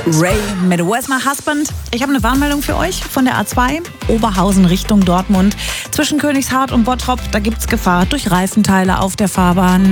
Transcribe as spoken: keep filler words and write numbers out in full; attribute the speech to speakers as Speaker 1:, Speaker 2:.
Speaker 1: Ray mit Where's My Husband? Ich habe eine Warnmeldung für euch von der A zwei, Oberhausen Richtung Dortmund. Zwischen Königshardt und Bottrop, da gibt's Gefahr durch Reifenteile auf der Fahrbahn.